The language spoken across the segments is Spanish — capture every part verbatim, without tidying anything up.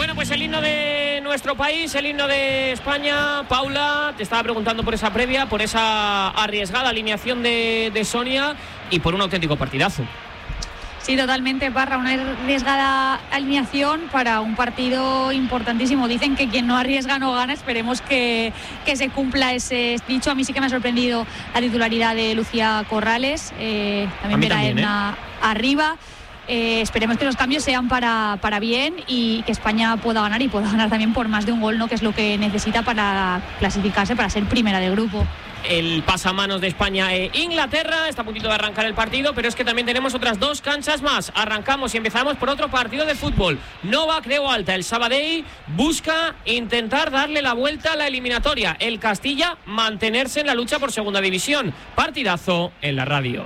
Bueno, pues el himno de nuestro país, el himno de España. Paula, te estaba preguntando por esa previa, por esa arriesgada alineación de, de Sonia y por un auténtico partidazo. Sí, totalmente, Parra, una arriesgada alineación para un partido importantísimo. Dicen que quien no arriesga no gana, esperemos que, que se cumpla ese dicho. A mí sí que me ha sorprendido la titularidad de Lucía Corrales, eh, también ver a Edna ¿eh? arriba. Eh, esperemos que los cambios sean para, para bien y que España pueda ganar y pueda ganar también por más de un gol, ¿no? Que es lo que necesita para clasificarse, para ser primera de grupo. El pasamanos de España e Inglaterra está a puntito de arrancar el partido, pero es que también tenemos otras dos canchas más. Arrancamos y empezamos por otro partido de fútbol. Nova Creu Alta, el Sabadell busca intentar darle la vuelta a la eliminatoria. El Castilla mantenerse en la lucha por segunda división. Partidazo en la radio.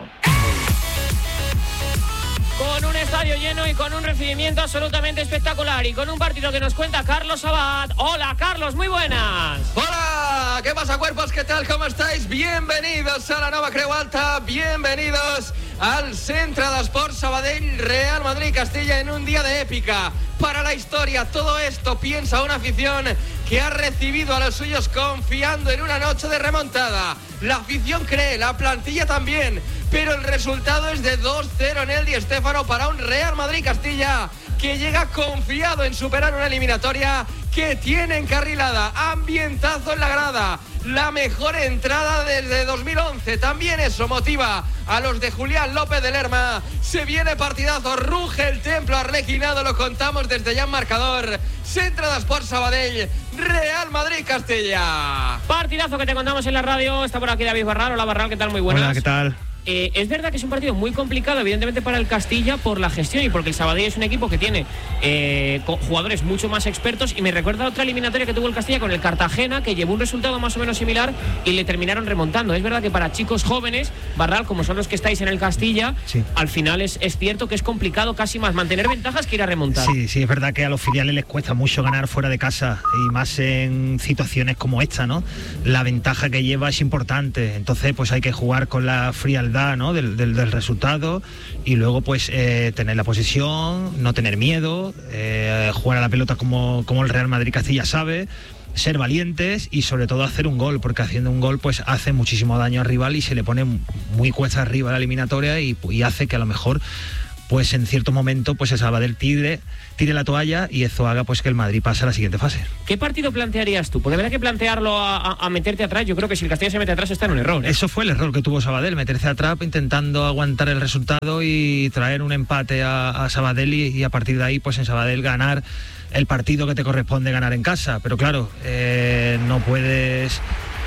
Con un estadio lleno y con un recibimiento absolutamente espectacular y con un partido que nos cuenta Carlos Abad. Hola, Carlos, muy buenas. Hola, ¿qué pasa, cuerpos? ¿Qué tal? ¿Cómo estáis? Bienvenidos a la Nova Creu Alta, bienvenidos al Centre d'Esports Sabadell Real Madrid Castilla en un día de épica. Para la historia, todo esto piensa una afición que ha recibido a los suyos confiando en una noche de remontada. La afición cree, la plantilla también, pero el resultado es de dos cero en el Di Stéfano para un Real Madrid Castilla que llega confiado en superar una eliminatoria que tiene encarrilada, ambientazo en la grada, la mejor entrada desde dos mil once. También eso motiva a los de Julián López de Lerma. Se viene partidazo, ruge el templo arlequinado, lo contamos desde ya en marcador. Centre d'Esports Sabadell, Real Madrid Castilla. Partidazo que te contamos en la radio. Está por aquí David Barral. Hola, Barral, ¿qué tal? Muy buenas. Hola, ¿qué tal? Eh, es verdad que es un partido muy complicado, evidentemente, para el Castilla por la gestión y porque el Sabadell es un equipo que tiene eh, jugadores mucho más expertos. Y me recuerda a otra eliminatoria que tuvo el Castilla con el Cartagena, que llevó un resultado más o menos similar y le terminaron remontando. Es verdad que para chicos jóvenes, Barral, como son los que estáis en el Castilla, sí, al final es, es cierto que es complicado casi más mantener ventajas que ir a remontar. Sí, sí, es verdad que a los filiales les cuesta mucho ganar fuera de casa y más en situaciones como esta, ¿no? La ventaja que lleva es importante, entonces pues hay que jugar con la frialdad, ¿no? del, del, del resultado y luego pues eh, tener la posesión, no tener miedo, eh, jugar a la pelota como, como el Real Madrid Castilla sabe, ser valientes y sobre todo hacer un gol, porque haciendo un gol pues hace muchísimo daño al rival y se le pone muy cuesta arriba la eliminatoria y, y hace que a lo mejor pues en cierto momento pues el Sabadell tire, tire la toalla y eso haga pues que el Madrid pase a la siguiente fase. ¿Qué partido plantearías tú? Porque habrá que plantearlo a, a, a meterte atrás. Yo creo que si el Castilla se mete atrás está en un error, ¿eh? Eso fue el error que tuvo Sabadell, meterse atrás intentando aguantar el resultado y traer un empate a, a Sabadell y, y a partir de ahí pues en Sabadell ganar el partido que te corresponde ganar en casa. Pero claro, eh, no puedes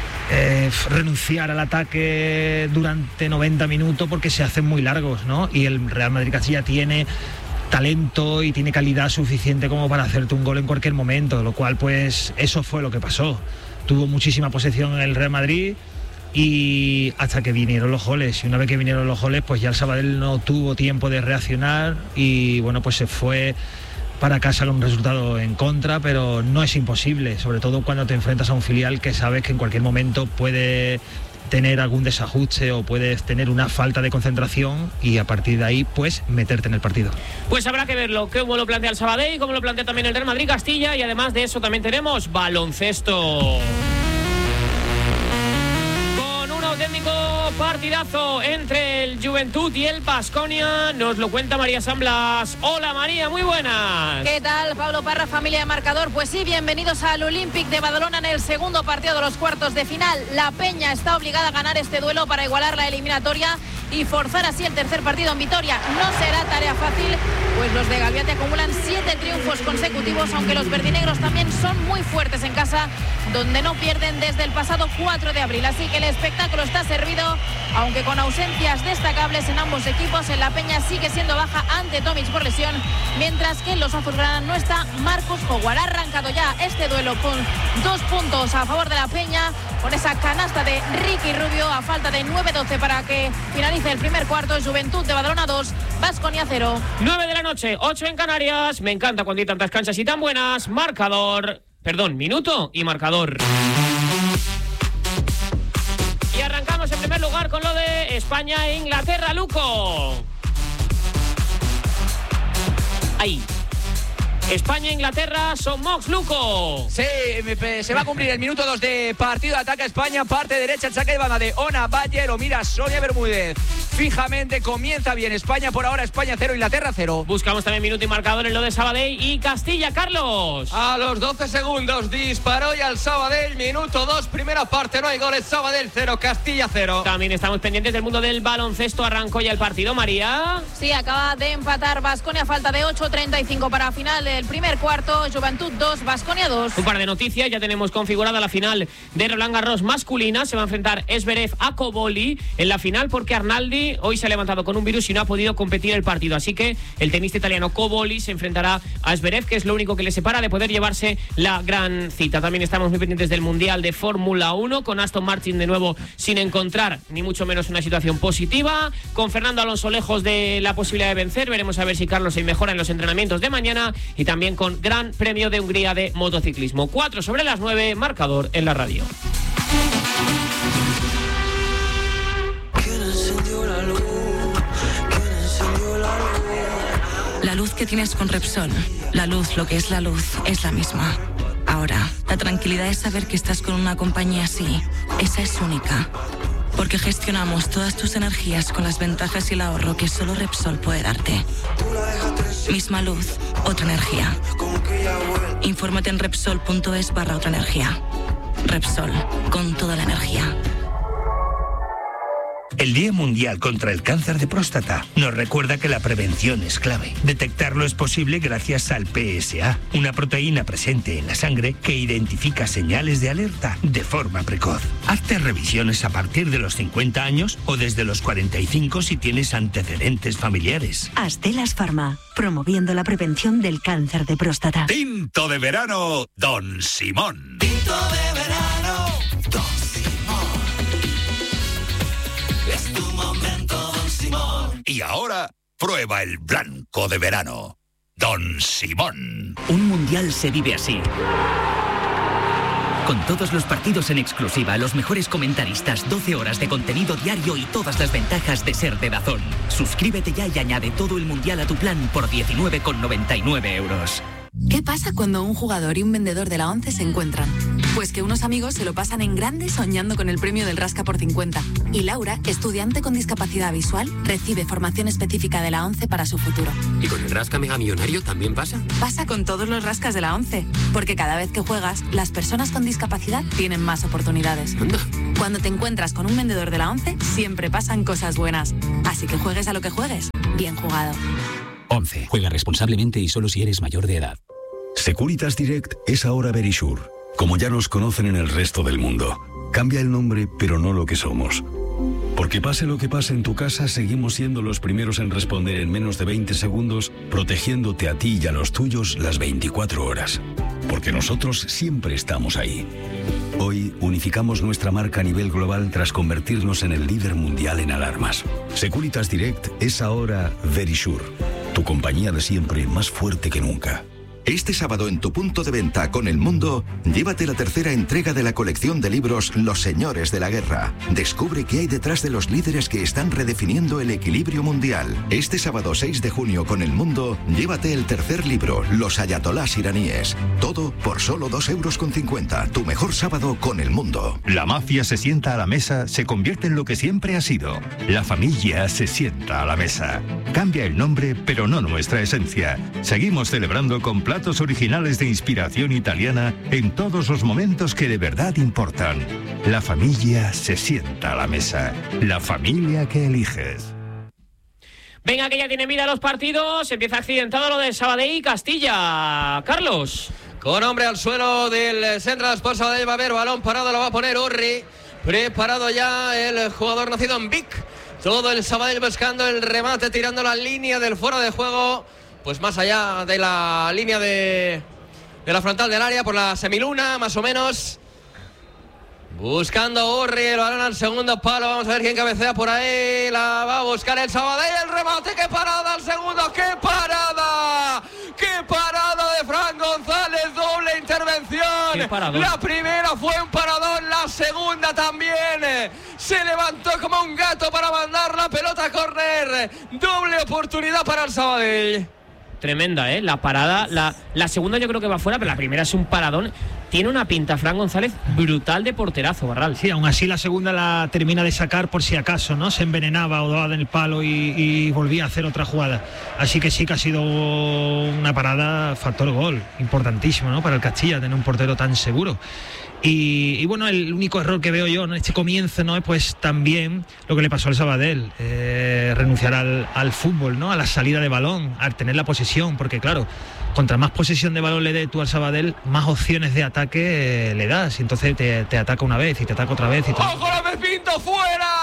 Eh, renunciar al ataque durante noventa minutos porque se hacen muy largos, ¿no? Y el Real Madrid Castilla tiene talento y tiene calidad suficiente como para hacerte un gol en cualquier momento, lo cual pues eso fue lo que pasó. Tuvo muchísima posesión en el Real Madrid y hasta que vinieron los goles, y una vez que vinieron los goles pues ya el Sabadell no tuvo tiempo de reaccionar y bueno pues se fue para casa con un resultado en contra, pero no es imposible, sobre todo cuando te enfrentas a un filial que sabes que en cualquier momento puede tener algún desajuste o puedes tener una falta de concentración y a partir de ahí pues meterte en el partido. Pues habrá que verlo, cómo lo plantea el Sabadell, cómo lo plantea también el Real Madrid Castilla y además de eso también tenemos baloncesto. Auténtico partidazo entre el Juventud y el Baskonia. Nos lo cuenta María San Blas. Hola María, muy buenas. ¿Qué tal, Pablo Parra, familia de Marcador? Pues sí, bienvenidos al Olympic de Badalona en el segundo partido de los cuartos de final. La Peña está obligada a ganar este duelo para igualar la eliminatoria y forzar así el tercer partido en Vitoria. No será tarea fácil, pues los de Galviate acumulan siete triunfos consecutivos, aunque los verdinegros también son muy fuertes en casa, donde no pierden desde el pasado cuatro de abril. Así que el espectáculo está servido, aunque con ausencias destacables en ambos equipos. En la Peña sigue siendo baja ante Tomic por lesión, mientras que en los azulgrana no está Marcus Howard. Ha arrancado ya este duelo con dos puntos a favor de la Peña, con esa canasta de Ricky Rubio a falta de nueve doce para que finalice el primer cuarto. Juventud de Badalona dos, Baskonia cero. nueve de la noche, ocho en Canarias. Me encanta cuando hay tantas canchas y tan buenas. Marcador, perdón, minuto y marcador. Y arrancamos en primer lugar con lo de España e Inglaterra, Luco. Ahí. España-Inglaterra, son Mox Luco. Sí, se va a cumplir el minuto dos de partido. Ataca España, parte derecha, el saque de banda de Ona Bayer. O mira, Sonia Bermúdez. Fijamente comienza bien España. Por ahora España cero, Inglaterra cero. Buscamos también minuto y marcador en lo de Sabadell y Castilla, Carlos. A los doce segundos disparó ya el Sabadell. Minuto dos, primera parte, no hay goles. Sabadell cero, Castilla cero. También estamos pendientes del mundo del baloncesto. Arrancó ya el partido, María. Sí, acaba de empatar Baskonia, falta de ocho treinta y cinco para final del primer cuarto. Juventud dos, Baskonia dos. Un par de noticias, ya tenemos configurada la final de Roland Garros masculina. Se va a enfrentar Zverev a Cobolli en la final porque Arnaldi hoy se ha levantado con un virus y no ha podido competir el partido. Así que el tenista italiano Cobolli se enfrentará a Zverev, que es lo único que le separa de poder llevarse la gran cita. También estamos muy pendientes del Mundial de Fórmula uno, con Aston Martin de nuevo sin encontrar ni mucho menos una situación positiva, con Fernando Alonso lejos de la posibilidad de vencer. Veremos a ver si Carlos se mejora en los entrenamientos de mañana, y también con Gran Premio de Hungría de motociclismo. Cuatro sobre las nueve, marcador en la radio. La luz que tienes con Repsol, la luz, lo que es la luz, es la misma. Ahora, la tranquilidad es saber que estás con una compañía así. Esa es única. Porque gestionamos todas tus energías con las ventajas y el ahorro que solo Repsol puede darte. Misma luz, otra energía. Infórmate en Repsol.es barra otra energía. Repsol, con toda la energía. El Día Mundial contra el Cáncer de Próstata nos recuerda que la prevención es clave. Detectarlo es posible gracias al P S A, una proteína presente en la sangre que identifica señales de alerta de forma precoz. Hazte revisiones a partir de los cincuenta años o desde los cuarenta y cinco si tienes antecedentes familiares. Astellas Pharma, promoviendo la prevención del cáncer de próstata. Tinto de verano, Don Simón. Tinto de verano, Don Simón. Es tu momento, Don Simón. Y ahora, prueba el blanco de verano, Don Simón. Un mundial se vive así. Con todos los partidos en exclusiva, los mejores comentaristas, doce horas de contenido diario y todas las ventajas de ser de DAZN. Suscríbete ya y añade todo el mundial a tu plan por diecinueve con noventa y nueve euros. ¿Qué pasa cuando un jugador y un vendedor de la ONCE se encuentran? Pues que unos amigos se lo pasan en grande soñando con el premio del Rasca por cincuenta. Y Laura, estudiante con discapacidad visual, recibe formación específica de la ONCE para su futuro. ¿Y con el Rasca Mega Millonario también pasa? Pasa con todos los rascas de la ONCE, porque cada vez que juegas, las personas con discapacidad tienen más oportunidades. Anda. Cuando te encuentras con un vendedor de la ONCE, siempre pasan cosas buenas. Así que juegues a lo que juegues, bien jugado. ONCE. Juega responsablemente y solo si eres mayor de edad. Securitas Direct es ahora Verisure, como ya nos conocen en el resto del mundo. Cambia el nombre, pero no lo que somos. Porque pase lo que pase en tu casa, seguimos siendo los primeros en responder en menos de veinte segundos, protegiéndote a ti y a los tuyos las veinticuatro horas. Porque nosotros siempre estamos ahí. Hoy unificamos nuestra marca a nivel global tras convertirnos en el líder mundial en alarmas. Securitas Direct es ahora Verisure, tu compañía de siempre más fuerte que nunca. Este sábado en tu punto de venta con El Mundo, llévate la tercera entrega de la colección de libros Los Señores de la Guerra. Descubre qué hay detrás de los líderes que están redefiniendo el equilibrio mundial. Este sábado seis de junio con El Mundo, llévate el tercer libro, Los Ayatolás iraníes. Todo por solo dos euros con cincuenta. Tu mejor sábado con El Mundo. La mafia se sienta a la mesa, se convierte en lo que siempre ha sido. La familia se sienta a la mesa. Cambia el nombre, pero no nuestra esencia. Seguimos celebrando con platos originales de inspiración italiana en todos los momentos que de verdad importan. La familia se sienta a la mesa. La familia que eliges. Venga, que ya tiene vida los partidos. Empieza accidentado lo de Sabadell y Castilla. Carlos. Con hombre al suelo del Central Sports Sabadell va a haber balón parado, lo va a poner Urri. Preparado ya el jugador nacido en Vic. Todo el Sabadell buscando el remate, tirando la línea del fuera de juego. Pues más allá de la línea de, de la frontal del área, por la semiluna, más o menos. Buscando Urri, el balón al segundo palo. Vamos a ver quién cabecea por ahí. La va a buscar el Sabadell, el remate. ¡Qué parada al segundo! ¡Qué parada! ¡Qué parada de Fran González! ¡Doble intervención! La primera fue un paradón, la segunda también. Se levantó como un gato para mandar la pelota a córner. Doble oportunidad para el Sabadell. tremenda, ¿eh? La parada, la, la segunda yo creo que va fuera, pero la primera es un paradón. Tiene una pinta Fran González brutal de porterazo, Barral. Sí, aún así la segunda la termina de sacar por si acaso, ¿no? Se envenenaba o daba en el palo y, y volvía a hacer otra jugada. Así que sí que ha sido una parada factor gol, importantísimo, ¿no? Para el Castilla, tener un portero tan seguro. Y, y bueno, el único error que veo yo en este comienzo, ¿no? Es pues también lo que le pasó al Sabadell, eh, renunciar al, al fútbol, ¿no? A la salida de balón, al tener la posesión, porque claro, contra más posesión de balón le dé tú al Sabadell, más opciones de ataque eh, le das. Y entonces te, te ataca una vez y te ataca otra vez. Y te... ¡Ojo, López Pinto, fuera!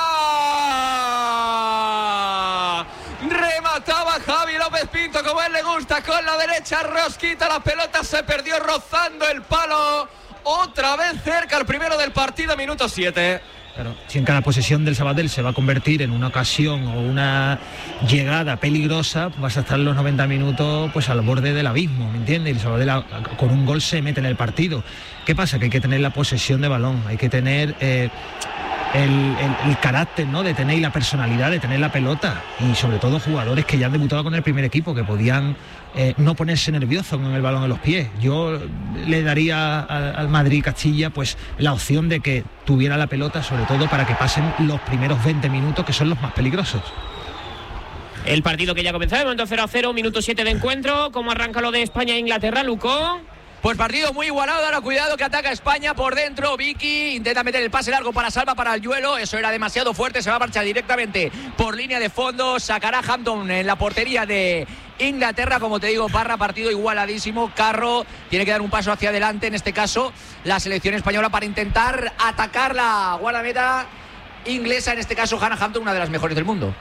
Remataba Javi López Pinto como a él le gusta, con la derecha rosquita, la pelota se perdió rozando el palo. Otra vez cerca el primero del partido, minuto siete. Claro, si en cada posesión del Sabadell se va a convertir en una ocasión o una llegada peligrosa, vas a estar los noventa minutos pues al borde del abismo, ¿me entiendes? Y el Sabadell a, a, con un gol se mete en el partido. ¿Qué pasa? Que hay que tener la posesión de balón, hay que tener eh, el, el, el carácter, ¿no? De tener y la personalidad de tener la pelota, y sobre todo jugadores que ya han debutado con el primer equipo, que podían eh, no ponerse nerviosos con el balón en los pies. Yo le daría a, al Madrid Castilla pues la opción de que tuviera la pelota, sobre todo para que pasen los primeros veinte minutos, que son los más peligrosos. El partido que ya ha comenzado, momento cero a cero, minuto siete de encuentro. ¿Cómo arranca lo de España e Inglaterra, Luco? Pues partido muy igualado, ahora cuidado que ataca España por dentro. Vicky intenta meter el pase largo para Salva, para el Yuelo, eso era demasiado fuerte, se va a marchar directamente por línea de fondo, sacará Hampton en la portería de Inglaterra. Como te digo, Parra, partido igualadísimo. Carro tiene que dar un paso hacia adelante, en este caso la selección española, para intentar atacar la guardameta inglesa, en este caso Hannah Hampton, una de las mejores del mundo.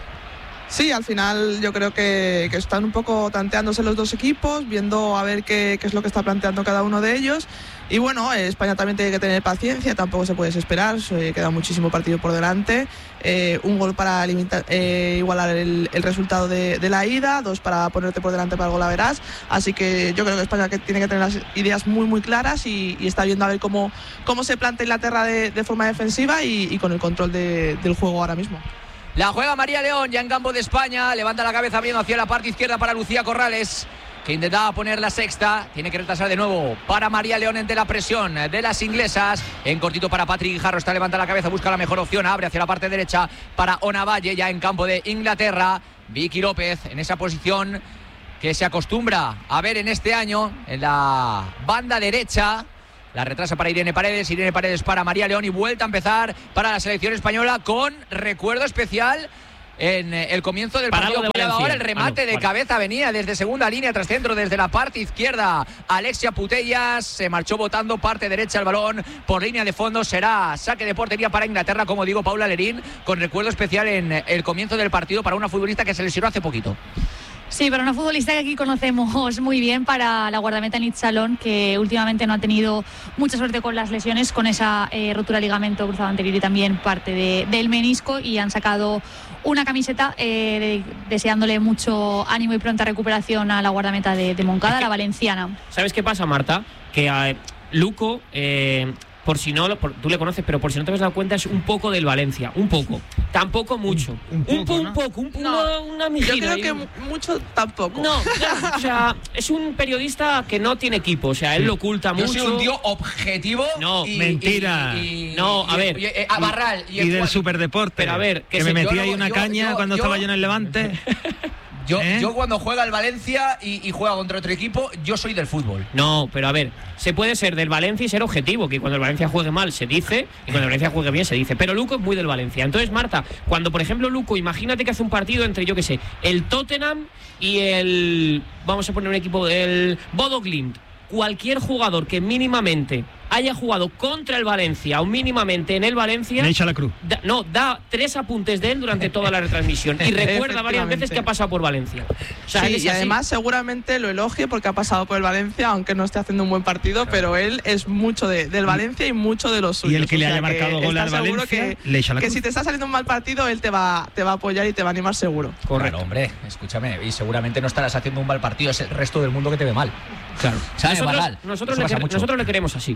Sí, al final yo creo que, que están un poco tanteándose los dos equipos, viendo a ver qué, qué es lo que está planteando cada uno de ellos. Y bueno, eh, España también tiene que tener paciencia, tampoco se puede desesperar, se queda muchísimo partido por delante. Eh, un gol para limitar, eh, igualar el, el resultado de, de la ida, dos para ponerte por delante para el gol a verás. Así que yo creo que España que tiene que tener las ideas muy muy claras y, y está viendo a ver cómo, cómo se plantea Inglaterra de, de forma defensiva y, y con el control de, del juego ahora mismo. La juega María León, ya en campo de España, levanta la cabeza abriendo hacia la parte izquierda para Lucía Corrales, que intentaba poner la sexta, tiene que retrasar de nuevo para María León ante la presión de las inglesas. En cortito para Patrick Guijarro, está levanta la cabeza, busca la mejor opción, abre hacia la parte derecha para Ona Valle, ya en campo de Inglaterra. Vicky López en esa posición que se acostumbra a ver en este año, en la banda derecha. La retrasa para Irene Paredes, Irene Paredes para María León, y vuelta a empezar para la selección española con recuerdo especial en el comienzo del partido. De ahora el remate ah, no, de vale. cabeza venía desde segunda línea tras centro, desde la parte izquierda. Alexia Putellas se marchó botando parte derecha el balón por línea de fondo. Será saque de portería para Inglaterra, como digo, Paula Lerín, con recuerdo especial en el comienzo del partido para una futbolista que se lesionó hace poquito. Sí, para una futbolista que aquí conocemos muy bien, para la guardameta Nit Salón, que últimamente no ha tenido mucha suerte con las lesiones, con esa eh, rotura de ligamento cruzado anterior y también parte de, del menisco, y han sacado una camiseta eh, de, deseándole mucho ánimo y pronta recuperación a la guardameta de, de Moncada, la valenciana. ¿Sabes qué pasa, Marta? Que a Luco... Eh... por si no, por, tú le conoces, pero por si no te has dado cuenta, es un poco del Valencia, un poco, tampoco mucho, un, un, poco, un, po, ¿no? un poco, un, no, una mijina. Yo creo que un... mucho tampoco. No, ya, o sea, es un periodista que no tiene equipo, o sea, él lo oculta Yo mucho. Soy un tío objetivo. No, y, mentira. Y, y, no, a y, ver. Y, y, a Barral. Y, y del superdeporte. Pero a ver, que, que me metí ahí una yo, caña yo, cuando yo, estaba yo en el Levante. Yo, ¿Eh? yo cuando juega el Valencia y, y juega contra otro equipo, yo soy del fútbol. No, pero a ver, se puede ser del Valencia y ser objetivo, que cuando el Valencia juegue mal se dice, y cuando el Valencia juegue bien se dice. Pero Luco es muy del Valencia. Entonces, Marta, cuando por ejemplo Luco, imagínate que hace un partido entre, yo qué sé, el Tottenham y el, vamos a poner un equipo, el Bodo Glimt. Cualquier jugador que mínimamente haya jugado contra el Valencia o mínimamente en el Valencia, le echa la cruz. Da, no, da tres apuntes de él durante toda la retransmisión y recuerda varias veces que ha pasado por Valencia. O sea, sí, y además seguramente lo elogie porque ha pasado por el Valencia, aunque no esté haciendo un buen partido, pero él es mucho de, del Valencia y mucho de los suyos. Y el que o le sea, haya marcado gol al Valencia, que, le echa la que cruz. si te está saliendo un mal partido, él te va, te va a apoyar y te va a animar seguro. Correcto, hombre, escúchame, y seguramente no estarás haciendo un mal partido, es el resto del mundo que te ve mal. Claro. ¿Sabes, nosotros, nosotros, le quer- nosotros le queremos así.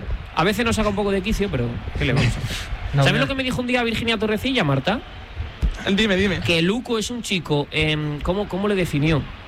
A veces nos saca un poco de quicio, pero ¿qué le vamos a hacer? No, ¿sabes no. lo que me dijo un día Virginia Torrecilla, Marta? Dime, dime. Que Luco es un chico, eh, ¿cómo, ¿cómo le definió?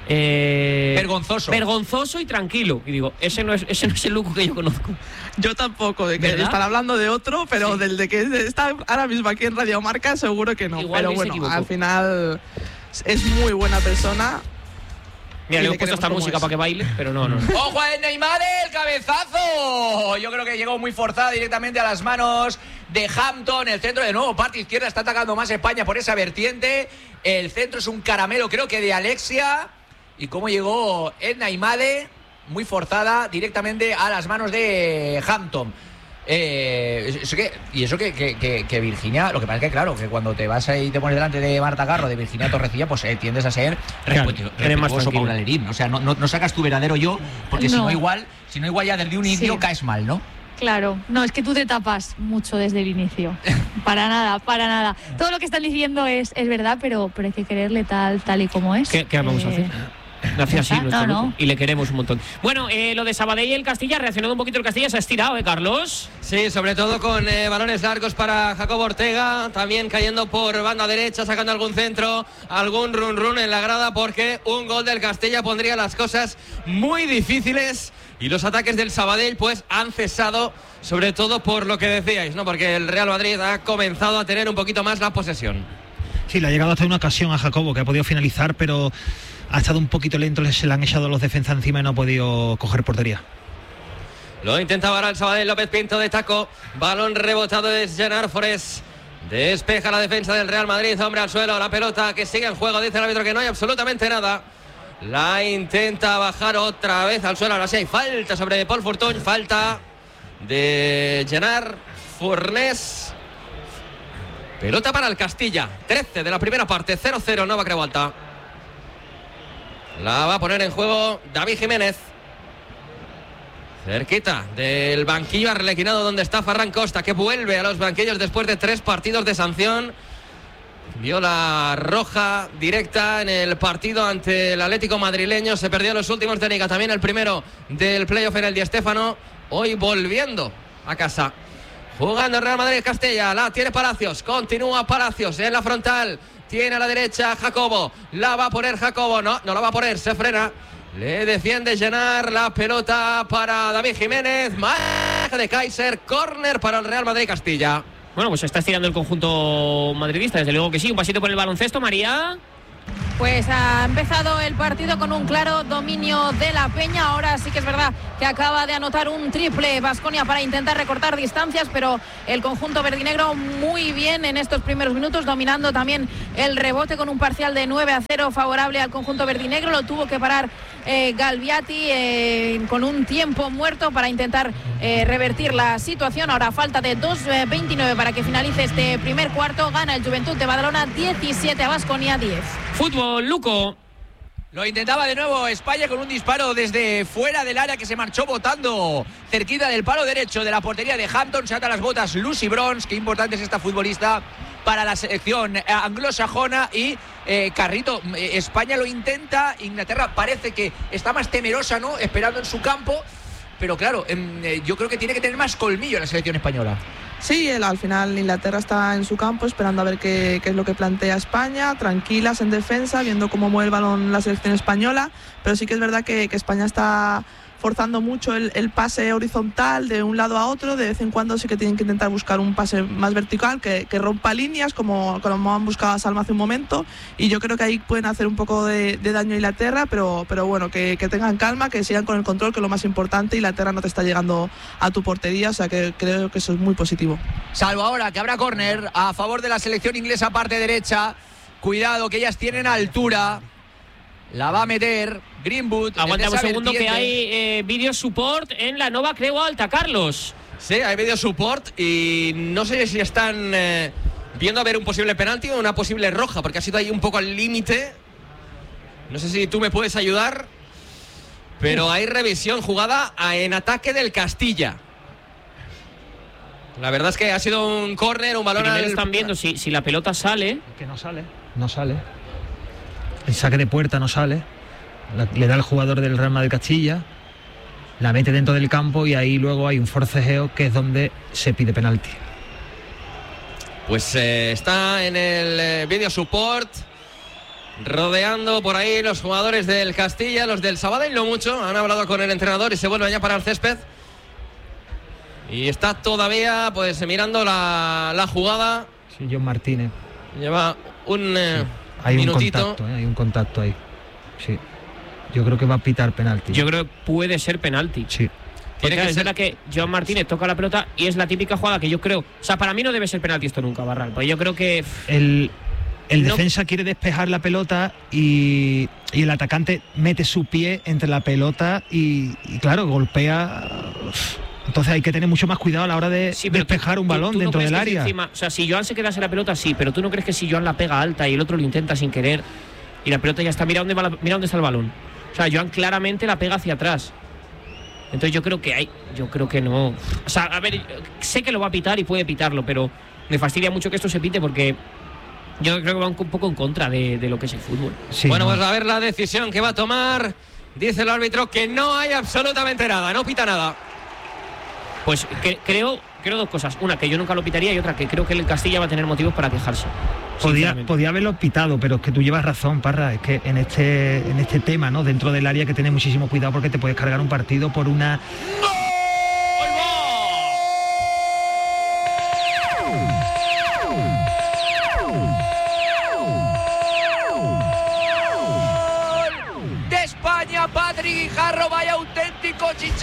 Eh, vergonzoso. Vergonzoso y tranquilo. Y digo, ese no es, ese no es el Luku que yo conozco. Yo tampoco, de que están hablando de otro, pero sí. Del de que está ahora mismo aquí en Radio Marca, seguro que no. Igual pero bueno, al final es muy buena persona. Mira, le he puesto esta música para que baile, pero no, no. ¡Ojo a Neymar, el cabezazo! Yo creo que llegó muy forzada directamente a las manos de Hampton. El centro de nuevo, parte izquierda, está atacando más España por esa vertiente. El centro es un caramelo, creo que de Alexia. Y cómo llegó Edna Imade, muy forzada, directamente a las manos de Hampton. Eh, eso que, y eso que, que, que, que Virginia, lo que pasa es que claro, que cuando te vas ahí y te pones delante de Marta Garro, de Virginia Torrecilla, pues eh, tiendes a ser claro, respetuoso Paula Lerín. O sea, no, no, no sacas tu verdadero yo, porque no. si no igual, si no igual ya desde un inicio sí. caes mal, ¿no? Claro, no, es que tú te tapas mucho desde el inicio. Para nada, para nada. Todo lo que están diciendo es, es verdad, pero, pero hay que quererle tal, tal y como es. ¿Qué, qué vamos eh... a hacer? Nació así, nuestro no, no. Y le queremos un montón. Bueno, eh, lo de Sabadell y el Castilla, reaccionando un poquito el Castilla, se ha estirado, ¿eh, Carlos? Sí, sobre todo con eh, balones largos para Jacobo Ortega, también cayendo por banda derecha, sacando algún centro, algún run run en la grada, porque un gol del Castilla pondría las cosas muy difíciles y los ataques del Sabadell pues han cesado, sobre todo por lo que decíais, ¿no? Porque el Real Madrid ha comenzado a tener un poquito más la posesión. Sí, le ha llegado hasta una ocasión a Jacobo, que ha podido finalizar, pero ha estado un poquito lento, se le han echado los defensas encima y no ha podido coger portería. Lo intentaba ahora el Sabadell, López Pinto de taco, balón rebotado de Gerard Forés, despeja la defensa del Real Madrid, hombre al suelo, la pelota que sigue en juego, dice el árbitro que no hay absolutamente nada, la intenta bajar otra vez al suelo, ahora sí hay falta sobre Paul Fortuny, falta de Gerard Fornés, pelota para el Castilla, trece de la primera parte, cero cero Nova Creu Alta. La va a poner en juego David Jiménez. Cerquita del banquillo arlequinado donde está Ferran Costa, que vuelve a los banquillos después de tres partidos de sanción. Vio la roja directa en el partido ante el Atlético madrileño. Se perdió los últimos de Liga, también el primero del playoff en el Di Stéfano. Hoy volviendo a casa. Jugando el Real Madrid Castilla. La tiene Palacios. Continúa Palacios en la frontal. Tiene a la derecha Jacobo, la va a poner Jacobo, no, no la va a poner, se frena, le defiende Llenar, la pelota para David Jiménez, marca de Kaiser, córner para el Real Madrid Castilla. Bueno, pues se está estirando el conjunto madridista, desde luego que sí, un pasito por el baloncesto, María. Pues ha empezado el partido con un claro dominio de la Peña. Ahora sí que es verdad que acaba de anotar un triple Baskonia para intentar recortar distancias, pero el conjunto verdinegro muy bien en estos primeros minutos, dominando también el rebote con un parcial de nueve a cero favorable al conjunto verdinegro. Lo tuvo que parar eh, Galviati eh, con un tiempo muerto para intentar eh, revertir la situación. Ahora falta de dos veintinueve para que finalice este primer cuarto. Gana el Juventud de Badalona diecisiete a Baskonia diez. Fútbol, Luco. Lo intentaba de nuevo España con un disparo desde fuera del área que se marchó botando cerquita del palo derecho de la portería de Hampton. Se ata las botas Lucy Bronze. Qué importante es esta futbolista para la selección anglosajona. Y eh, Carrito, eh, España lo intenta, Inglaterra parece que está más temerosa, ¿no? Esperando en su campo. Pero claro, eh, yo creo que tiene que tener más colmillo la selección española. Sí, el, al final Inglaterra está en su campo esperando a ver qué, qué es lo que plantea España, tranquilas en defensa, viendo cómo mueve el balón la selección española, pero sí que es verdad que, que España está forzando mucho el, el pase horizontal de un lado a otro. De vez en cuando sí que tienen que intentar buscar un pase más vertical que, que rompa líneas, como, como han buscado a Salma hace un momento, y yo creo que ahí pueden hacer un poco de, de daño a Inglaterra, pero, pero bueno, que, que tengan calma, que sigan con el control, que es lo más importante. Inglaterra no te está llegando a tu portería, o sea que creo que eso es muy positivo. Salvo ahora que habrá córner a favor de la selección inglesa, parte derecha. Cuidado que ellas tienen altura. La va a meter Greenwood. Aguanta un segundo vertiente. Que hay eh, video support en la Nova Creu Alta, Carlos. Sí, hay video support y no sé si están eh, viendo a ver un posible penalti o una posible roja, porque ha sido ahí un poco al límite. No sé si tú me puedes ayudar, pero hay revisión jugada en ataque del Castilla. La verdad es que ha sido un córner, un balón. Primero al... están viendo si, si la pelota sale. Que no sale, no sale. El saque de puerta no sale, la, le da el jugador del Real Madrid Castilla, la mete dentro del campo y ahí luego hay un forcejeo que es donde se pide penalti. Pues eh, está en el eh, video support rodeando por ahí los jugadores del Castilla, los del Sabadell no mucho, han hablado con el entrenador y se vuelven ya para el césped. Y está todavía pues mirando la, la jugada. Sí, John Martínez. Lleva un eh, sí. hay minutito. Un contacto, ¿eh? Hay un contacto ahí. Sí. Yo creo que va a pitar penalti. Yo creo que puede ser penalti. Sí. Tiene que ser la que John Martínez toca la pelota y es la típica jugada que yo creo. O sea, para mí no debe ser penalti esto nunca, Barral. Porque yo creo que. El, el no, defensa quiere despejar la pelota y, y el atacante mete su pie entre la pelota y, y claro, golpea. Entonces hay que tener mucho más cuidado a la hora de sí, despejar tú, un balón tú, tú dentro no del área. Encima, o sea, si Joan se quedase la pelota, sí, pero tú no crees que si Joan la pega alta y el otro lo intenta sin querer y la pelota ya está, mira dónde, va la, mira dónde está el balón. O sea, Joan claramente la pega hacia atrás. Entonces yo creo que hay, yo creo que no. O sea, a ver, sé que lo va a pitar y puede pitarlo, pero me fastidia mucho que esto se pite porque yo creo que va un poco en contra de, de lo que es el fútbol. Sí, bueno, no. Pues a ver la decisión que va a tomar. Dice el árbitro que no hay absolutamente nada, no pita nada. Pues que, creo, creo dos cosas. Una, que yo nunca lo pitaría y otra, que creo que el Castilla va a tener motivos para quejarse. Podía, podía haberlo pitado, pero es que tú llevas razón, Parra. Es que en este, en este tema, ¿no? Dentro del área hay que tener muchísimo cuidado porque te puedes cargar un partido por una. De España, Patrick Guijarro, vaya auténtico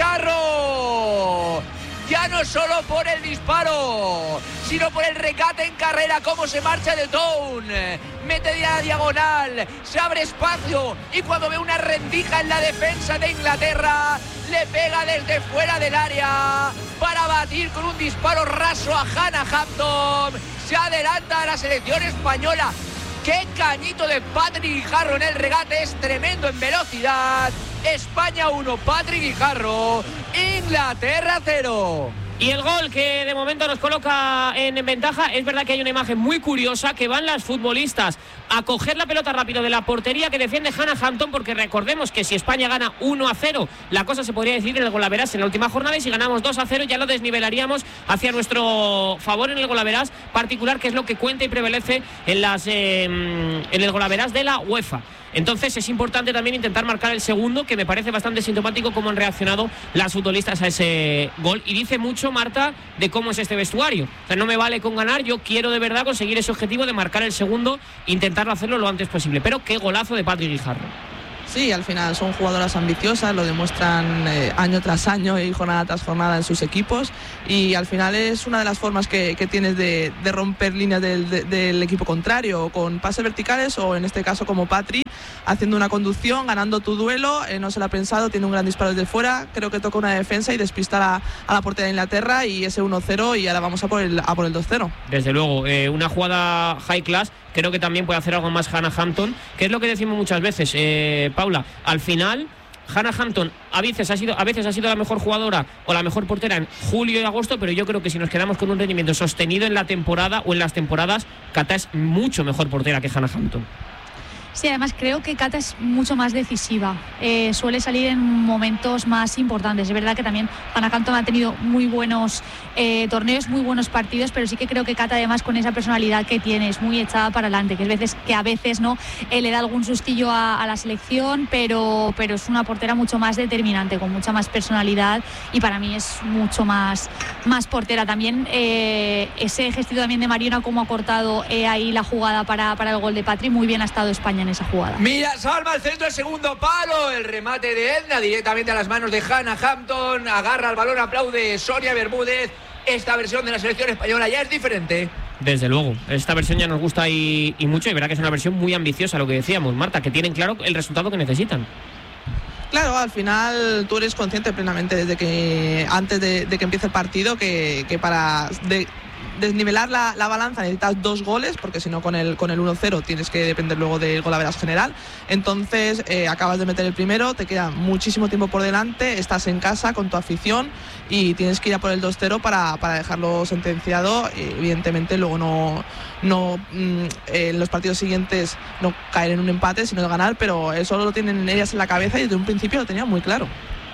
chicharro. Ya no solo por el disparo, sino por el regate en carrera, cómo se marcha de Town, mete de la diagonal, se abre espacio y cuando ve una rendija en la defensa de Inglaterra, le pega desde fuera del área para batir con un disparo raso a Hannah Hampton. Se adelanta a la selección española. ¡Qué cañito de Patrick Guijarro en el regate! Es tremendo en velocidad. España uno, Patrick Guijarro, Inglaterra cero. Y el gol que de momento nos coloca en ventaja, es verdad que hay una imagen muy curiosa, que van las futbolistas a coger la pelota rápido de la portería que defiende Hannah Hampton, porque recordemos que si España gana uno a cero, la cosa se podría decidir en el golaveras en la última jornada, y si ganamos dos a cero ya lo desnivelaríamos hacia nuestro favor en el golaveras particular, que es lo que cuenta y prevalece en, las, eh, en el golaveras de la UEFA. Entonces es importante también intentar marcar el segundo, que me parece bastante sintomático cómo han reaccionado las futbolistas a ese gol. Y dice mucho, Marta, de cómo es este vestuario. O sea, no me vale con ganar, yo quiero de verdad conseguir ese objetivo de marcar el segundo, intentar hacerlo lo antes posible. Pero qué golazo de Patrick Guijarro. Sí, al final son jugadoras ambiciosas, lo demuestran eh, año tras año y jornada tras jornada en sus equipos, y al final es una de las formas que, que tienes de, de romper líneas del, de, del equipo contrario, con pases verticales o en este caso como Patri, haciendo una conducción, ganando tu duelo, eh, no se lo ha pensado, tiene un gran disparo desde fuera, creo que toca una defensa y despista a la, a la portería de Inglaterra, y ese uno cero, y ahora vamos a por el, a por el dos cero. Desde luego, eh, una jugada high class. Creo que también puede hacer algo más Hannah Hampton, que es lo que decimos muchas veces, eh, Paula. Al final, Hannah Hampton a veces, ha sido, a veces ha sido la mejor jugadora o la mejor portera en julio y agosto, pero yo creo que si nos quedamos con un rendimiento sostenido en la temporada o en las temporadas, Cata es mucho mejor portera que Hannah Hampton. Sí, además creo que Cata es mucho más decisiva, eh, suele salir en momentos más importantes. Es verdad que también Hannah Hampton ha tenido muy buenos eh, torneos, muy buenos partidos, pero sí que creo que Cata, además, con esa personalidad que tiene, es muy echada para adelante, que es veces que a veces no eh, le da algún sustillo a, a la selección, pero, pero es una portera mucho más determinante, con mucha más personalidad, y para mí es mucho más, más portera. También eh, ese gestito también de Mariona, cómo ha cortado eh, ahí la jugada para, para el gol de Patri, muy bien ha estado España en esa jugada. Mira, salva al centro, el segundo palo, el remate de Edna directamente a las manos de Hannah Hampton, agarra el balón, aplaude Sonia Bermúdez. Esta versión de la selección española ya es diferente. Desde luego, esta versión ya nos gusta y, y mucho, y verá que es una versión muy ambiciosa, lo que decíamos, Marta, que tienen claro el resultado que necesitan. Claro, al final tú eres consciente plenamente desde que antes de, de que empiece el partido que, que para de, desnivelar la, la balanza necesitas dos goles, porque si no con el con el uno cero tienes que depender luego del golaveras general. Entonces eh, acabas de meter el primero, te queda muchísimo tiempo por delante, estás en casa con tu afición y tienes que ir a por el dos cero para, para dejarlo sentenciado. Evidentemente luego no, no mm, eh, en los partidos siguientes no caer en un empate, sino de ganar, pero eso lo tienen ellas en la cabeza y desde un principio lo tenían muy claro.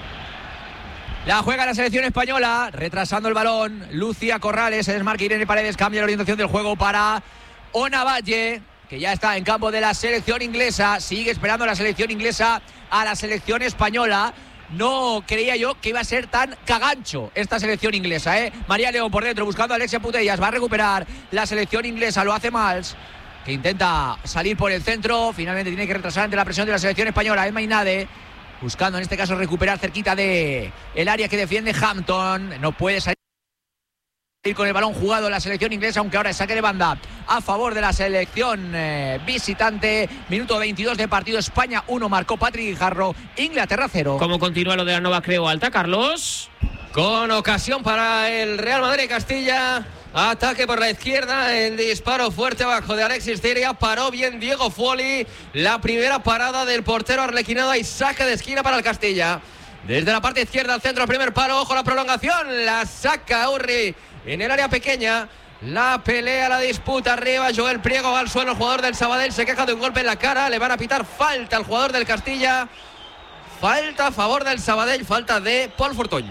La juega la selección española, retrasando el balón. Lucia Corrales, se desmarca Irene Paredes, cambia la orientación del juego para Ona Valle, que ya está en campo de la selección inglesa. Sigue esperando la selección inglesa a la selección española. No creía yo que iba a ser tan cagancho esta selección inglesa, ¿eh? María León por dentro buscando a Alexia Putellas. Va a recuperar la selección inglesa. Lo hace Mals, que intenta salir por el centro. Finalmente tiene que retrasar ante la presión de la selección española. Emma Inade buscando en este caso recuperar cerquita de el área que defiende Hampton. No puede salir con el balón jugado la selección inglesa, aunque ahora es saque de banda a favor de la selección eh, visitante. Minuto veintidós de partido. España uno, marcó Patrick Guijarro, Inglaterra cero. ¿Cómo continúa lo de la Nova Creu Alta, Carlos? Con ocasión para el Real Madrid Castilla. Ataque por la izquierda, el disparo fuerte abajo de Alexis Ciria. Paró bien Diego Folli. La primera parada del portero arlequinado y saque de esquina para el Castilla. Desde la parte izquierda al centro, el primer palo. Ojo la prolongación, la saca Urri en el área pequeña. La pelea, la disputa arriba. Joel Priego va al suelo, el jugador del Sabadell se queja de un golpe en la cara. Le van a pitar falta al jugador del Castilla. Falta a favor del Sabadell, falta de Paul Fortuny.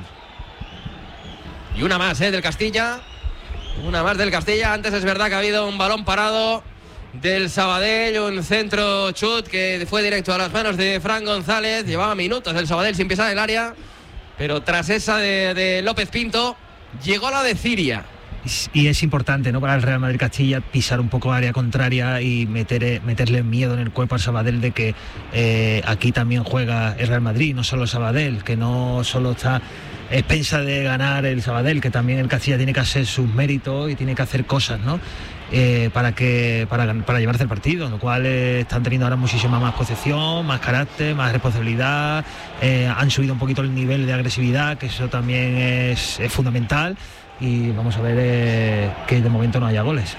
Y una más, ¿eh? del Castilla. Una más del Castilla. Antes es verdad que ha habido un balón parado del Sabadell, un centro chut que fue directo a las manos de Fran González. Llevaba minutos el Sabadell sin pisar el área, pero tras esa de, de López Pinto llegó la de Ciria. Y es importante, ¿no?, para el Real Madrid Castilla pisar un poco área contraria y meter, meterle miedo en el cuerpo al Sabadell de que eh, aquí también juega el Real Madrid, no solo el Sabadell, que no solo está expensa de ganar el Sabadell, que también el Castilla tiene que hacer sus méritos y tiene que hacer cosas, ¿no?, eh, para que para, para llevarse el partido, lo cual eh, están teniendo ahora muchísima más posesión, más carácter, más responsabilidad, eh, han subido un poquito el nivel de agresividad, que eso también es, es fundamental. Y vamos a ver eh, que de momento no haya goles.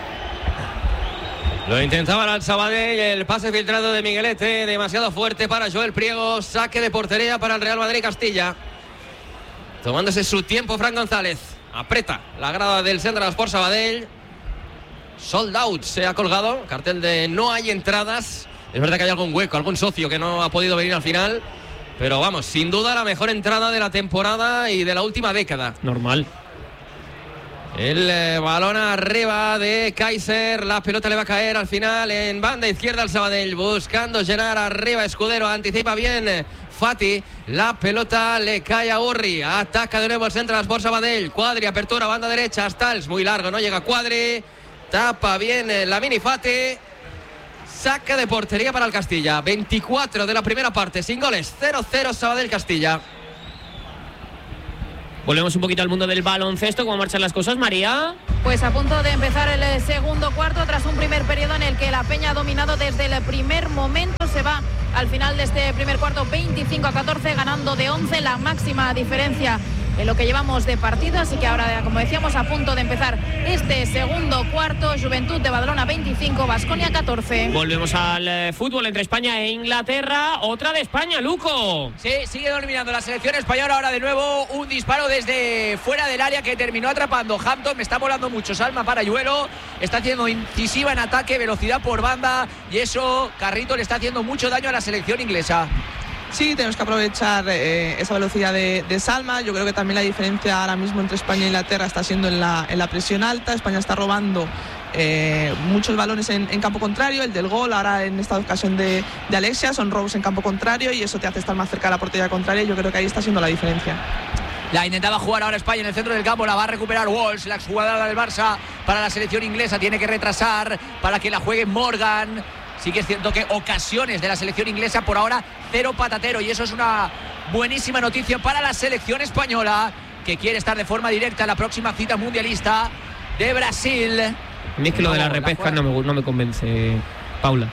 Lo intentaban al Sabadell, el pase filtrado de Miguelete, demasiado fuerte para Joel Priego, saque de portería para el Real Madrid Castilla. Tomándose su tiempo Fran González, aprieta la grada del Central Sport Sabadell. Sold out se ha colgado, cartel de no hay entradas. Es verdad que hay algún hueco, algún socio que no ha podido venir al final, pero vamos, sin duda la mejor entrada de la temporada y de la última década. Normal. El eh, balón arriba de Kaiser, la pelota le va a caer al final en banda izquierda al Sabadell, buscando Gerard arriba, Escudero, anticipa bien eh, Fati, la pelota le cae a Urri, ataca de nuevo el Central Sport Sabadell, Cuadri, apertura, banda derecha, Stals, muy largo, no llega Cuadri, tapa bien eh, la mini Fati, saque de portería para el Castilla, veinticuatro de la primera parte, sin goles, cero cero Sabadell Castilla. Volvemos un poquito al mundo del baloncesto. ¿Cómo marchan las cosas, María? Pues a punto de empezar el segundo cuarto, tras un primer periodo en el que la Peña ha dominado desde el primer momento. Se va al final de este primer cuarto veinticinco a catorce, ganando de once, la máxima diferencia en lo que llevamos de partido. Así que ahora, como decíamos, a punto de empezar este segundo cuarto. Juventud de Badalona veinticinco, Baskonia catorce. Volvemos al eh, fútbol entre España e Inglaterra. Otra de España, Luco. Sí, sigue dominando la selección española. Ahora de nuevo un disparo desde fuera del área que terminó atrapando Hampton. Me está volando mucho Salma Parayuelo. Está haciendo incisiva en ataque, velocidad por banda, y eso, Carrito, le está haciendo mucho daño a la selección inglesa. Sí, tenemos que aprovechar eh, esa velocidad de, de Salma. Yo creo que también la diferencia ahora mismo entre España e Inglaterra está siendo en la, en la presión alta. España está robando eh, muchos balones en, en campo contrario. El del gol ahora en esta ocasión de, de Alexia son robos en campo contrario, y eso te hace estar más cerca de la portería contraria. Yo creo que ahí está siendo la diferencia. La intentaba jugar ahora España en el centro del campo, la va a recuperar Walsh, la exjugadora del Barça para la selección inglesa. Tiene que retrasar para que la juegue Morgan. Sí que es cierto que ocasiones de la selección inglesa por ahora cero patatero, y eso es una buenísima noticia para la selección española, que quiere estar de forma directa en la próxima cita mundialista de Brasil. A mí es que lo de la repesca no me, no me convence, Paula.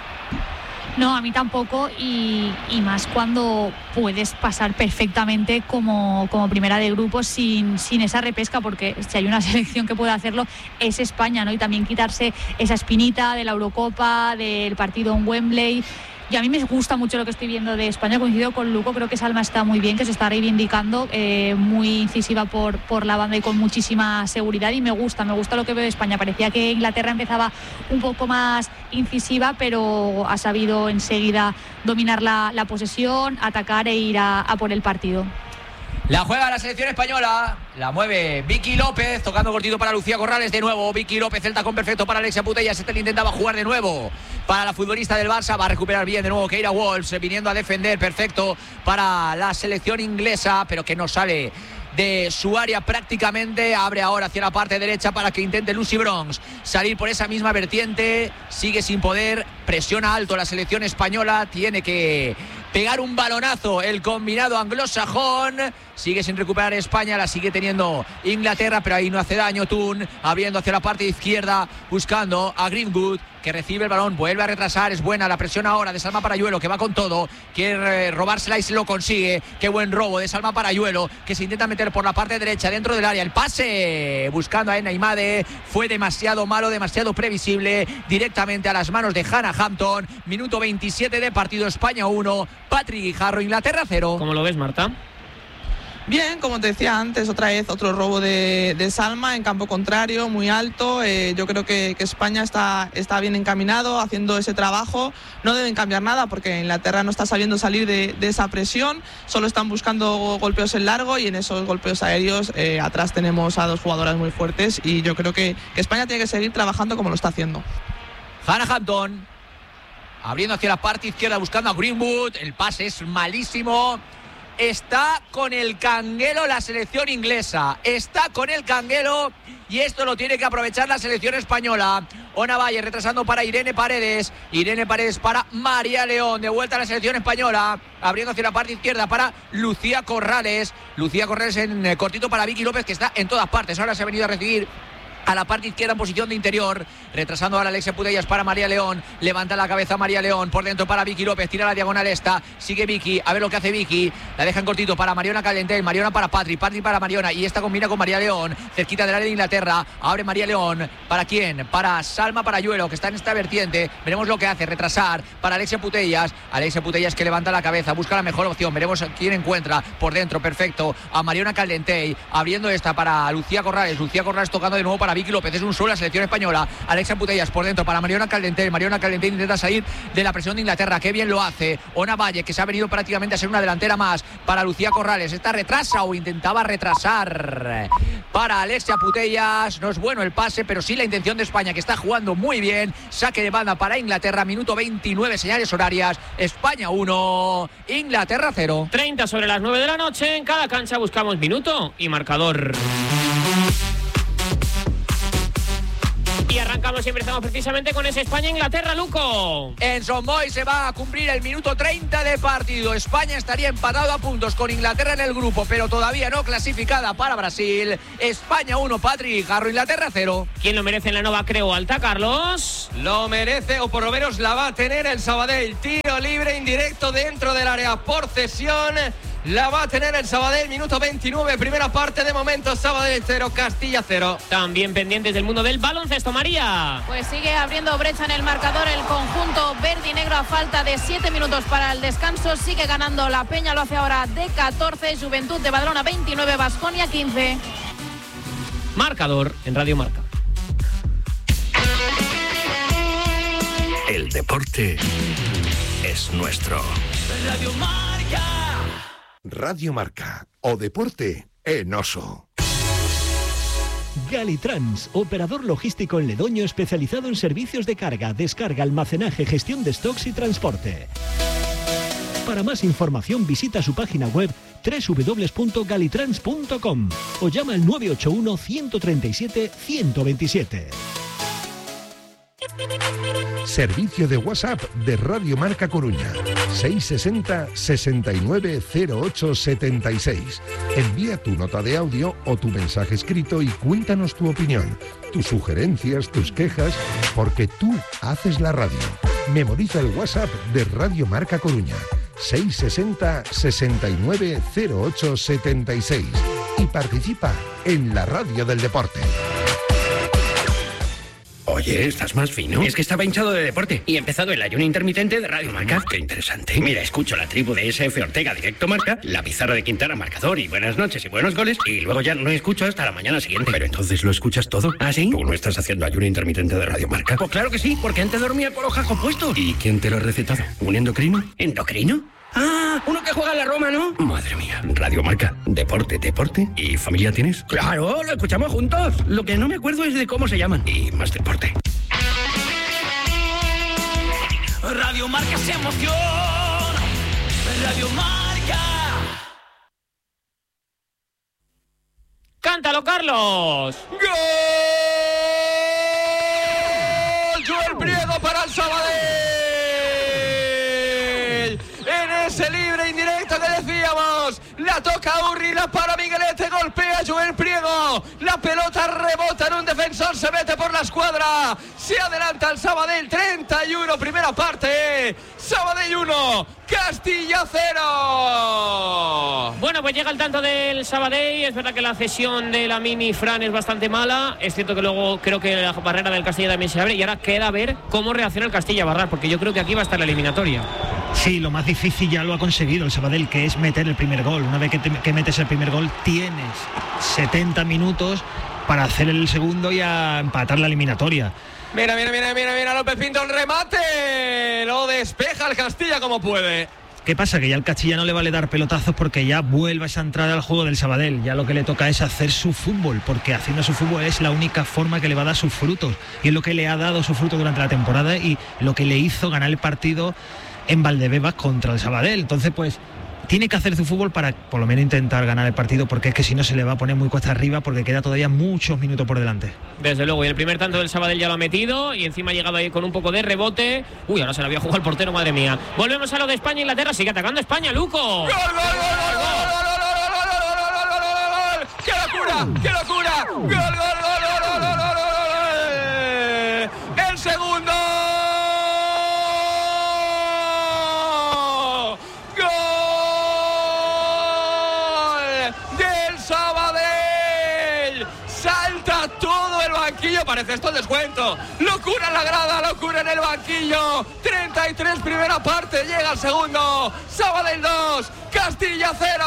No, a mí tampoco, y, y más cuando puedes pasar perfectamente como, como primera de grupo sin, sin esa repesca, porque si hay una selección que puede hacerlo es España, ¿no? Y también quitarse esa espinita de la Eurocopa, del partido en Wembley. Y a mí me gusta mucho lo que estoy viendo de España. Coincido con Luco, creo que Salma está muy bien, que se está reivindicando, eh, muy incisiva por, por la banda y con muchísima seguridad, y me gusta, me gusta lo que veo de España. Parecía que Inglaterra empezaba un poco más incisiva, pero ha sabido enseguida dominar la, la posesión, atacar e ir a, a por el partido. La juega la selección española, la mueve Vicky López, tocando cortito para Lucía Corrales de nuevo. Vicky López, el tacón perfecto para Alexia Putellas. Este le intentaba jugar de nuevo para la futbolista del Barça. Va a recuperar bien de nuevo Keira Walsh, viniendo a defender, perfecto para la selección inglesa, pero que no sale de su área prácticamente. Abre ahora hacia la parte derecha para que intente Lucy Bronx salir por esa misma vertiente. Sigue sin poder, presiona alto la selección española. Tiene que pegar un balonazo el combinado anglosajón. Sigue sin recuperar España, la sigue teniendo Inglaterra, pero ahí no hace daño. Thun abriendo hacia la parte izquierda, buscando a Greenwood, que recibe el balón, vuelve a retrasar. Es buena la presión ahora de Salma Parayuelo, que va con todo, quiere robársela y se lo consigue. Qué buen robo de Salma Parayuelo, que se intenta meter por la parte derecha dentro del área. El pase buscando a Ena Imade fue demasiado malo, demasiado previsible, directamente a las manos de Hannah Hampton. Minuto veintisiete de partido, España uno, Patrick Guijarro, Inglaterra cero. ¿Cómo lo ves, Marta? Bien, como te decía antes, otra vez otro robo de, de Salma en campo contrario, muy alto. Eh, yo creo que, que España está, está bien encaminado, haciendo ese trabajo. No deben cambiar nada porque Inglaterra no está sabiendo salir de, de esa presión. Solo están buscando golpeos en largo y en esos golpeos aéreos eh, atrás tenemos a dos jugadoras muy fuertes y yo creo que, que España tiene que seguir trabajando como lo está haciendo. Hannah Hampton abriendo hacia la parte izquierda, buscando a Greenwood. El pase es malísimo. Está con el canguelo la selección inglesa, está con el canguelo y esto lo tiene que aprovechar la selección española. Ona Valle retrasando para Irene Paredes, Irene Paredes para María León, de vuelta a la selección española, abriendo hacia la parte izquierda para Lucía Corrales, Lucía Corrales en eh, cortito para Vicky López, que está en todas partes. Ahora se ha venido a recibir a la parte izquierda en posición de interior, retrasando ahora Alexia Putellas para María León, levanta la cabeza María León, por dentro para Vicky López, tira la diagonal esta, sigue Vicky, a ver lo que hace Vicky, la deja en cortito para Mariona Caldentel, Mariona para Patri, Patri para Mariona, y esta combina con María León, cerquita del área de Inglaterra, abre María León, ¿para quién? Para Salma Parayuelo, que está en esta vertiente, veremos lo que hace, retrasar para Alexia Putellas, Alexia Putellas que levanta la cabeza, busca la mejor opción, veremos quién encuentra, por dentro, perfecto, a Mariona Caldentel, abriendo esta para Lucía Corrales, Lucía Corrales tocando de nuevo para Vicky López, es un solo la selección española. Alexia Putellas por dentro para Mariona Caldentel, Mariona Caldentel intenta salir de la presión de Inglaterra, qué bien lo hace. Ona Valle, que se ha venido prácticamente a ser una delantera más para Lucía Corrales, esta retrasa o intentaba retrasar para Alexia Putellas, no es bueno el pase, pero sí la intención de España, que está jugando muy bien. Saque de banda para Inglaterra, minuto veintinueve, señales horarias, España uno, Inglaterra cero. treinta sobre las nueve de la noche, en cada cancha buscamos minuto y marcador. Y arrancamos y empezamos precisamente con ese España-Inglaterra, Luco. En Son Moix se va a cumplir el minuto treinta de partido. España estaría empatado a puntos con Inglaterra en el grupo, pero todavía no clasificada para Brasil. España uno, Patrick Guijarro, Inglaterra cero. ¿Quién lo merece en la Nova Creu Alta, Carlos? Lo merece, o por lo menos la va a tener el Sabadell. Tiro libre indirecto dentro del área por cesión. La va a tener el Sabadell, minuto veintinueve, primera parte, de momento Sabadell cero, Castilla cero. También pendientes del mundo del baloncesto, María. Pues sigue abriendo brecha en el marcador el conjunto verde y negro a falta de siete minutos para el descanso. Sigue ganando la Peña, lo hace ahora de catorce, Juventud de Badalona veintinueve, Baskonia quince. Marcador en Radio Marca. El deporte es nuestro. Radio Marca. Radio Marca, o deporte en oso. Galitrans, operador logístico en Ledoño especializado en servicios de carga, descarga, almacenaje, gestión de stocks y transporte. Para más información visita su página web doble u doble u doble u punto galitrans punto com o llama al nueve ocho uno, uno tres siete, uno dos siete. Servicio de WhatsApp de Radio Marca Coruña. seis sesenta, sesenta y nueve, cero ocho setenta y seis. Envía tu nota de audio o tu mensaje escrito y cuéntanos tu opinión, tus sugerencias, tus quejas, porque tú haces la radio. Memoriza el WhatsApp de Radio Marca Coruña. seis sesenta, sesenta y nueve, cero ocho setenta y seis. Y participa en la radio del deporte. Oye, ¿estás más fino? Es que estaba hinchado de deporte y he empezado el ayuno intermitente de Radio Marca. Qué interesante. Mira, escucho la tribu de S F Ortega Directo Marca, la pizarra de Quintana Marcador y buenas noches y buenos goles, y luego ya no escucho hasta la mañana siguiente. Pero entonces lo escuchas todo. ¿Ah, sí? ¿Tú no estás haciendo ayuno intermitente de Radio Marca? Pues claro que sí, porque antes dormía con los jajos puestos. ¿Y quién te lo ha recetado? ¿Un endocrino? ¿Endocrino? Ah, uno que juega en la Roma, ¿no? Madre mía, Radio Marca. Deporte, deporte. ¿Y familia tienes? Claro, lo escuchamos juntos. Lo que no me acuerdo es de cómo se llaman. Y más deporte. Radio Marca se emoción. Radio Marca. ¡Cántalo, Carlos! ¡Gol! Joel Priego para el Sabadell. En ese libre indirecto que decíamos, la toca Urri, la para Miguelete, golpea Joel Priego, la pelota rebota en un defensor, se mete por la escuadra, se adelanta el Sabadell, treinta y uno, primera parte, Sabadell uno, Castilla cero. Bueno, pues llega el tanto del Sabadell. Es verdad que la cesión de la Mini Fran es bastante mala. Es cierto que luego creo que la barrera del Castilla también se abre. Y ahora queda ver cómo reacciona el Castilla Barral, porque yo creo que aquí va a estar la eliminatoria. Sí, lo más difícil ya lo ha conseguido el Sabadell, que es meter el primer gol. Una vez que, te, que metes el primer gol, tienes setenta minutos para hacer el segundo y a empatar la eliminatoria. Mira, mira, mira, mira, mira, López Pinto, el remate. Lo despeja el Castilla como puede. ¿Qué pasa? Que ya al Castilla no le vale dar pelotazos porque ya vuelve esa entrada al juego del Sabadell. Ya lo que le toca es hacer su fútbol, porque haciendo su fútbol es la única forma que le va a dar sus frutos. Y es lo que le ha dado sus frutos durante la temporada y lo que le hizo ganar el partido en Valdebebas contra el Sabadell. Entonces, pues, tiene que hacer su fútbol para por lo menos intentar ganar el partido, porque es que si no se le va a poner muy cuesta arriba, porque queda todavía muchos minutos por delante. Desde luego, y el primer tanto del Sabadell ya lo ha metido y encima ha llegado ahí con un poco de rebote. Uy, ahora se la había jugado el portero, madre mía. Volvemos a lo de España. Inglaterra sigue atacando a España, Luco. ¡Gol, gol, gol, gol, gol, gol, gol, gol, gol, gol! ¡Qué locura! ¡Qué locura! ¡Gol, gol, gol, gol, gol, gol, gol! ¡El segundo! Parece esto el descuento. Locura en la grada, locura en el banquillo. treinta y tres, primera parte, llega el segundo. Sabadell dos, Castilla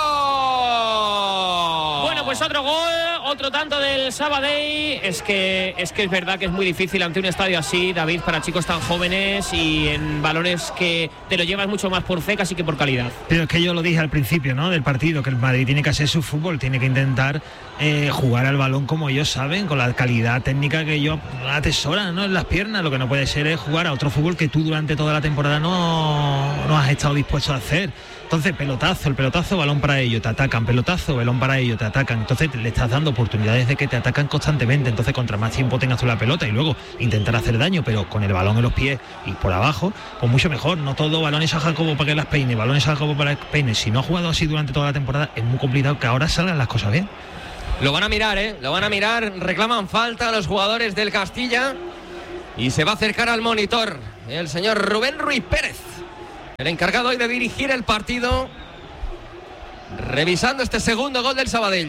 cero. Bueno, pues otro gol, otro tanto del Sabadell. Es que es que es verdad que es muy difícil ante un estadio así, David, para chicos tan jóvenes y en balones que te lo llevas mucho más por fe casi que por calidad. Pero es que yo lo dije al principio, ¿no?, del partido, que el Madrid tiene que hacer su fútbol, tiene que intentar eh, jugar al balón como ellos saben, con la calidad técnica que ellos atesoran, ¿no?, en las piernas. Lo que no puede ser es jugar a otro fútbol que tú durante toda la temporada no, no has estado dispuesto a hacer. Entonces, pelotazo, el pelotazo, balón para ellos, te atacan, pelotazo, balón para ellos, te atacan. Entonces le estás dando oportunidades de que te atacan constantemente. Entonces, contra más tiempo tengas tú la pelota y luego intentar hacer daño, pero con el balón en los pies y por abajo, pues mucho mejor. No todo balones a Jacobo para que las peine, balones a Jacobo para que peine. Si no ha jugado así durante toda la temporada, es muy complicado que ahora salgan las cosas bien. Lo van a mirar, ¿eh? Lo van a mirar. Reclaman falta a los jugadores del Castilla. Y se va a acercar al monitor el señor Rubén Ruiz Pérez, el encargado hoy de dirigir el partido, revisando este segundo gol del Sabadell.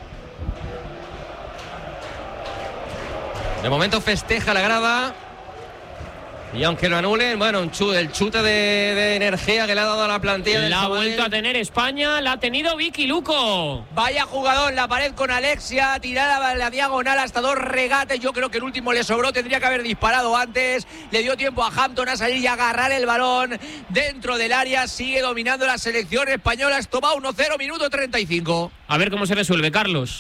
De momento festeja la grada. Y aunque lo anulen, bueno, un chute, el chute de, de energía que le ha dado a la plantilla del La ha Sabadell. vuelto a tener España, la ha tenido Vicky Luco. Vaya jugador, la pared con Alexia, tirada a la diagonal hasta dos regates. Yo creo que el último le sobró, tendría que haber disparado antes. Le dio tiempo a Hampton a salir y agarrar el balón dentro del área. Sigue dominando la selección española. Esto va uno cero, minuto treinta y cinco. A ver cómo se resuelve, Carlos.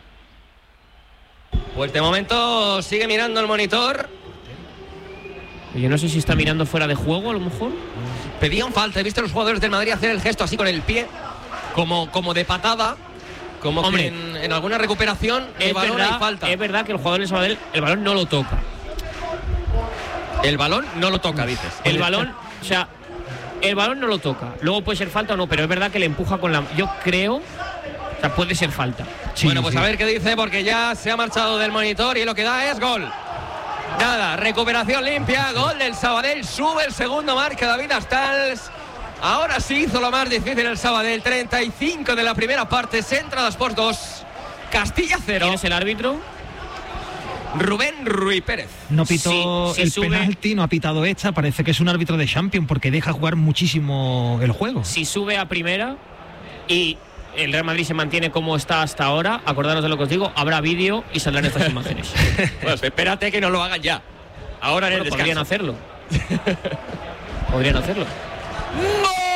Pues de momento sigue mirando el monitor. Yo no sé si está mirando fuera de juego, a lo mejor. Pedían falta. He visto a los jugadores del Madrid hacer el gesto así con el pie, como, como de patada, como Hombre, que en, en alguna recuperación el es balón verdad, hay falta. Es verdad que el jugador del Sabadell, el balón no lo toca. El balón no lo toca, dices. El balón, o sea, el balón no lo toca. Luego puede ser falta o no, pero es verdad que le empuja con la... Yo creo, o sea, puede ser falta. Sí, bueno, pues sí. A ver qué dice, porque ya se ha marchado del monitor y lo que da es gol. Nada, recuperación limpia, gol del Sabadell, sube el segundo, marca David Astals. Ahora sí hizo lo más difícil el Sabadell, treinta y cinco de la primera parte, Central Sports dos, Castilla cero. ¿Quién es el árbitro? Rubén Ruiz Pérez. No pitó si, si el sube... penalti, no ha pitado esta, parece que es un árbitro de Champions porque deja jugar muchísimo el juego. Si sube a primera y el Real Madrid se mantiene como está hasta ahora, acordaros de lo que os digo, habrá vídeo y saldrán estas imágenes. Pues espérate que no lo hagan ya. Ahora en bueno, el podrían hacerlo. Podrían hacerlo. ¡Gol!